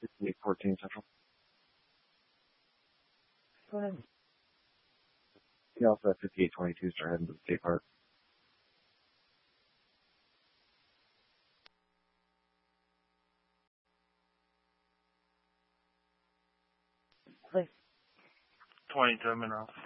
5814 Central. Go ahead. You also have 5822 start heading to the state park. Please. 20 Terminal.